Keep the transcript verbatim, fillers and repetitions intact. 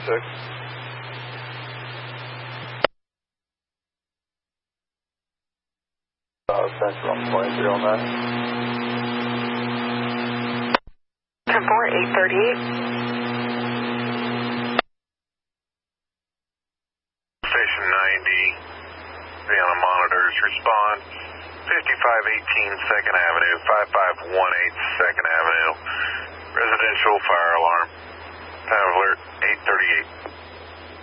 six. Uh, Central on twenty-three oh nine. ten four, eight thirty-eight. Station ninety, be on the monitors, respond. fifty-five eighteen second Avenue, five five one eight second Avenue. Residential fire alarm. Time of alert, eight thirty-eight.